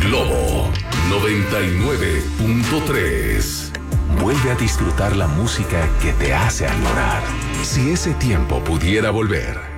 Globo 99.3. Vuelve a disfrutar la música que te hace añorar. Si ese tiempo pudiera volver,